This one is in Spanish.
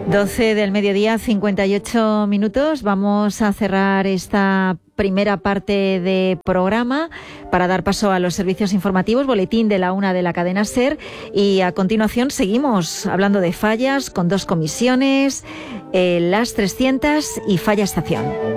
12 del mediodía, 58 minutos. Vamos a cerrar esta primera parte de programa para dar paso a los servicios informativos, boletín de la 1 de la cadena SER, y a continuación seguimos hablando de fallas con dos comisiones, las 300 y Falla Estación.